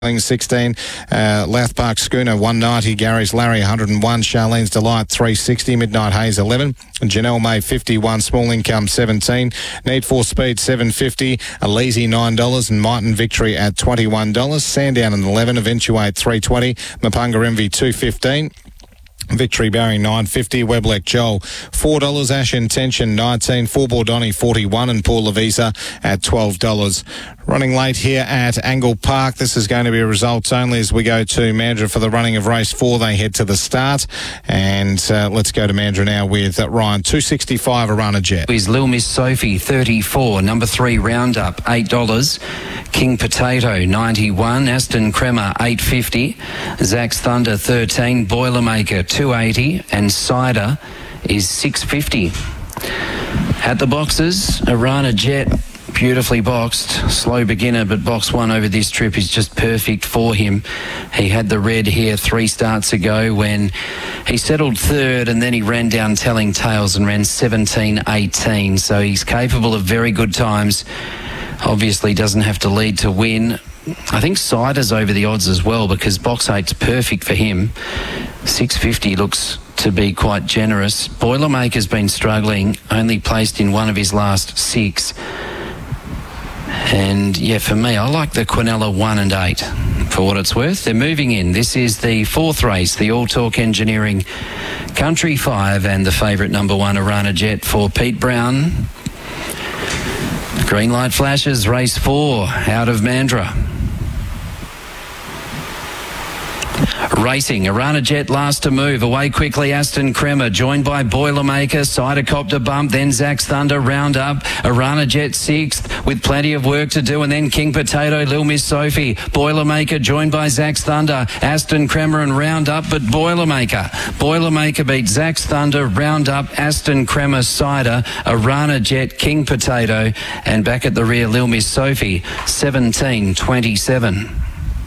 16, Louth Park Schooner 190, Gary's Larry 101, Charlene's Delight 360, Midnight Haze 11, Janelle May 51, Small Income 17, Need for Speed 750, Aleezy $9 and Mighton Victory at $21, Sandown at 11, Eventuate 320, Mapunga Envy 215. Victory Barry $9.50, Weblek Joel $4, Ash Intention $19, Four Donny $41 and Paul Lavisa at $12. Running late here at Angle Park. This is going to be a results only as we go to Mandurah for the running of race 4. They head to the start. And let's go to Mandurah now with Ryan. 265 Arana Jet. Is Lil Miss Sophie 34, number 3 Roundup $8, King Potato 91, Aston Crema 850, Zach's Thunder 13, Boilermaker 280 and Cider is 650. At the boxes, Arana Jet, beautifully boxed, slow beginner, but box 1 over this trip is just perfect for him. He had the red here 3 starts ago when he settled third and then he ran down Telling Tales and ran 17.18, so he's capable of very good times. Obviously doesn't have to lead to win. I think Cider's over the odds as well because box 8's perfect for him. 650 looks to be quite generous. Boilermaker's been struggling, only placed in one of his last 6. And yeah, for me, I like the Quinella 1 and 8 for what it's worth. They're moving in. This is the 4th race, the All Talk Engineering Country 5 and the favourite number 1 Arana Jet for Pete Brown. Green light flashes, race 4 out of Mandurah. Racing, Arana Jet last to move. Away quickly, Aston Crema, joined by Boilermaker, Cidercopter Bump, then Zach's Thunder, Roundup. Arana Jet 6th with plenty of work to do, and then King Potato, Lil Miss Sophie. Boilermaker joined by Zach's Thunder, Aston Crema and Roundup, but Boilermaker beat Zach's Thunder, Roundup, Aston Crema, Cider, Arana Jet, King Potato, and back at the rear, Lil Miss Sophie, 17.27.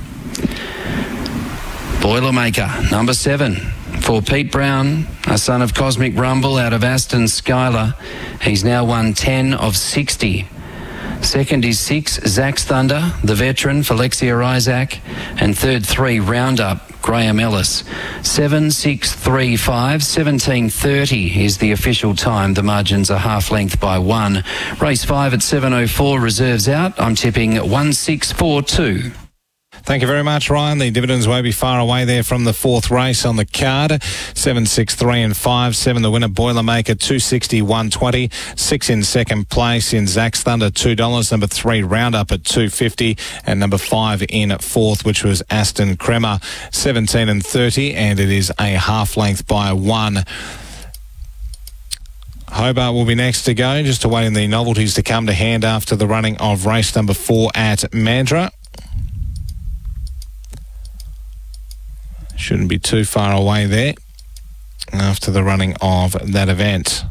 Boilermaker, number 7 for Pete Brown, a son of Cosmic Rumble out of Aston Skylar. He's now won 10 of 60. Second is 6, Zach's Thunder, the veteran for Lexia Isaac. And third 3, Roundup, Graham Ellis. 7.635, 17.30 is the official time. The margins are half length by 1. Race 5 at 7.04, reserves out. I'm tipping 1.642. Thank you very much, Ryan. The dividends won't be far away there from the 4th race on the card. 7, 6, 3 and 5. 7, the winner, Boilermaker, 260, 120. 6 in second place in Zach's Thunder, $2. Number 3, Roundup at 250. And number 5 in 4th, which was Aston Crema, 17 and 30. And it is a half length by 1. Hobart will be next to go, just awaiting the novelties to come to hand after the running of race number 4 at Mandurah. Shouldn't be too far away there after the running of that event.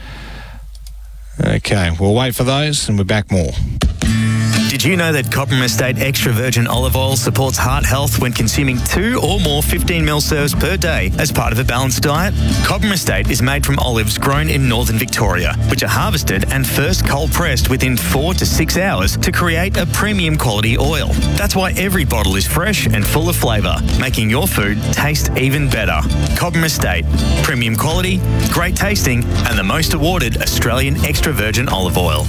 Okay, we'll wait for those and we're back more. Did you know that Cobram Estate Extra Virgin Olive Oil supports heart health when consuming 2 or more 15ml serves per day as part of a balanced diet? Cobram Estate is made from olives grown in northern Victoria, which are harvested and first cold pressed within 4 to 6 hours to create a premium quality oil. That's why every bottle is fresh and full of flavour, making your food taste even better. Cobram Estate, premium quality, great tasting, and the most awarded Australian extra virgin olive oil.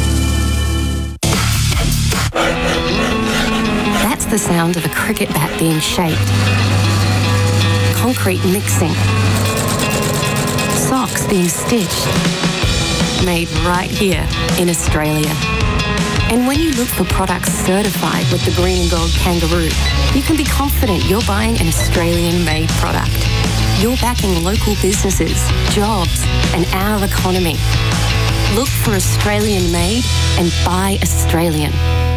That's the sound of a cricket bat being shaped. Concrete mixing. Socks being stitched. Made right here in Australia. And when you look for products certified with the Green and Gold Kangaroo, you can be confident you're buying an Australian-made product. You're backing local businesses, jobs, and our economy. Look for Australian-made and buy Australian.